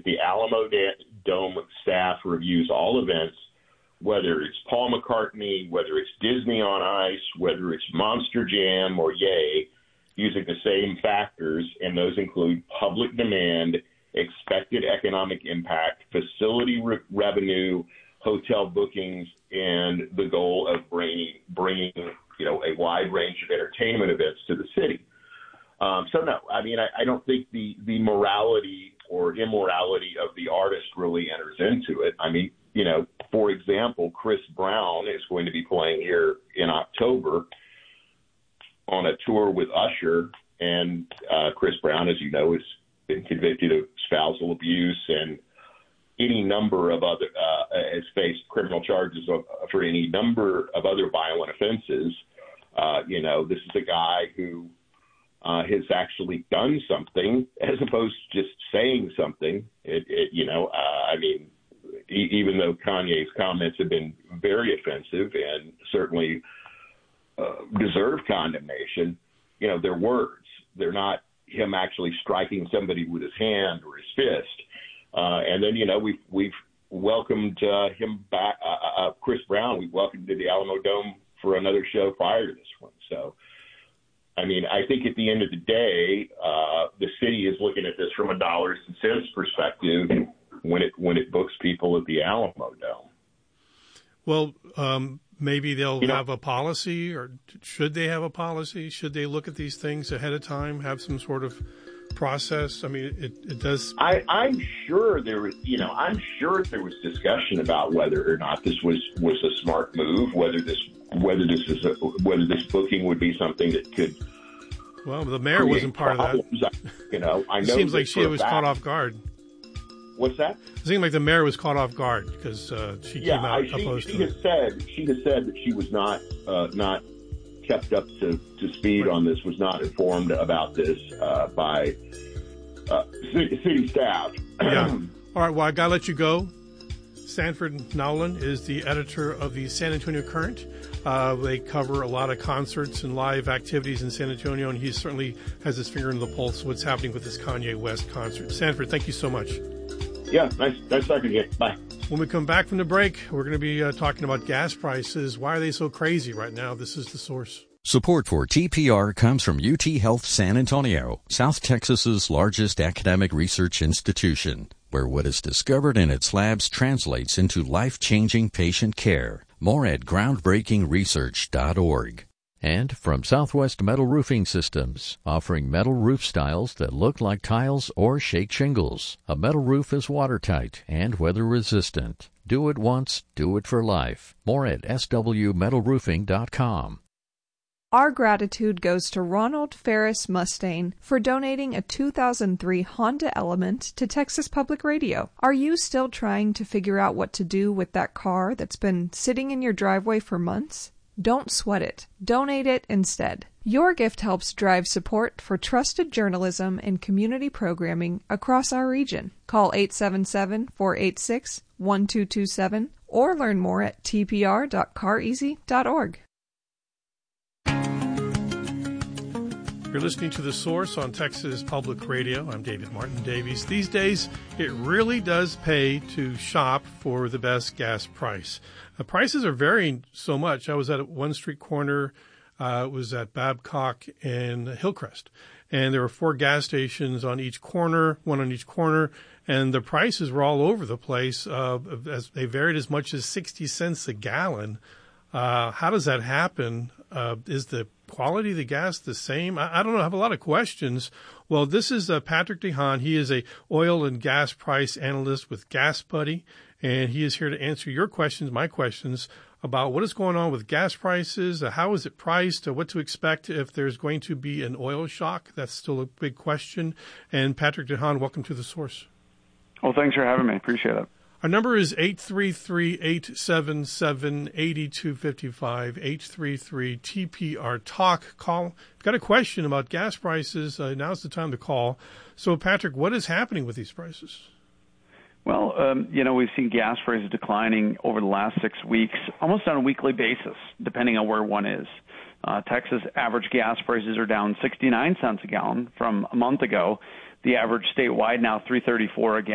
that the Alamo Dome staff reviews all events, whether it's Paul McCartney, whether it's Disney on Ice, whether it's Monster Jam or Yay, using the same factors, and those include public demand, expected economic impact, facility revenue, hotel bookings, and the goal of bringing a wide range of entertainment events to the city. So no, I mean, I don't think the morality or immorality of the artist really enters into it. I mean, for example, Chris Brown is going to be playing here in October on a tour with Usher, and Chris Brown, as you know, has been convicted of spousal abuse and any number of other has faced criminal charges for any number of other violent offenses. This is a guy who has actually done something as opposed to just saying something. I mean, even though Kanye's comments have been very offensive and certainly deserve condemnation, they're words. They're not him actually striking somebody with his hand or his fist. And then, we've welcomed him back, Chris Brown. We've welcomed him to the Alamo Dome for another show prior to this one. So, I mean, I think at the end of the day, the city is looking at this from a dollars and cents perspective when it books people at the Alamo Dome. Well, maybe they'll have a policy, or should they have a policy? Should they look at these things ahead of time, have some sort of process? I mean, it does. I'm sure there was, discussion about whether or not this was a smart move, whether this booking would be something that could. Well, the mayor wasn't part problems. of that. I know. It seems like she was caught off guard. What's that? It seemed like the mayor was caught off guard because she came out opposed to it. She has said that she was not kept up to speed on this, was not informed about this by city staff. Yeah. All right. Well, I got to let you go. Sanford Nowlin is the editor of the San Antonio Current. They cover a lot of concerts and live activities in San Antonio, and he certainly has his finger in the pulse of what's happening with this Kanye West concert. Sanford, thank you so much. Yeah, nice talking to you. Bye. When we come back from the break, we're going to be talking about gas prices. Why are they so crazy right now? This is The Source. Support for TPR comes from UT Health San Antonio, South Texas's largest academic research institution, where what is discovered in its labs translates into life-changing patient care. More at groundbreakingresearch.org. And from Southwest Metal Roofing Systems, offering metal roof styles that look like tiles or shake shingles. A metal roof is watertight and weather-resistant. Do it once, do it for life. More at swmetalroofing.com. Our gratitude goes to Ronald Ferris Mustaine for donating a 2003 Honda Element to Texas Public Radio. Are you still trying to figure out what to do with that car that's been sitting in your driveway for months? Don't sweat it. Donate it instead. Your gift helps drive support for trusted journalism and community programming across our region. Call 877-486-1227 or learn more at tpr.careasy.org. You're listening to The Source on Texas Public Radio. I'm David Martin Davies. These days, it really does pay to shop for the best gas price. Prices are varying so much. I was at one street corner. It was at Babcock and Hillcrest. And there were 4 gas stations on each corner, one on each corner. And the prices were all over the place. As they varied as much as 60 cents a gallon. How does that happen? Is the quality of the gas the same? I don't know. I have a lot of questions. Well, this is Patrick DeHaan. He is a oil and gas price analyst with Gas Buddy, and he is here to answer your questions, my questions, about what is going on with gas prices, how is it priced, what to expect if there's going to be an oil shock. That's still a big question. And Patrick DeHaan, welcome to The Source. Well, thanks for having me. Appreciate it. Our number is 833-877-8255, 833-TPR-TALK. Call. If you've got a question about gas prices, now's the time to call. So, Patrick, what is happening with these prices? Well, we've seen gas prices declining over the last 6 weeks, almost on a weekly basis, depending on where one is. Texas average gas prices are down 69 cents a gallon from a month ago. The average statewide now $3.34 a gallon.